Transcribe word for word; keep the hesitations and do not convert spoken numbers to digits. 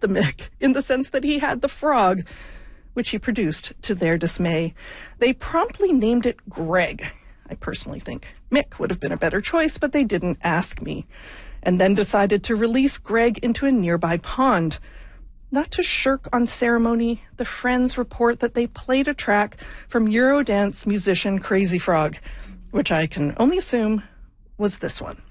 the Mick in the sense that he had the frog, which he produced to their dismay. They promptly named it Greg. I personally think Mick would have been a better choice, but they didn't ask me, and then decided to release Greg into a nearby pond. Not to shirk on ceremony, the friends report that they played a track from Eurodance musician Crazy Frog, which I can only assume was this one.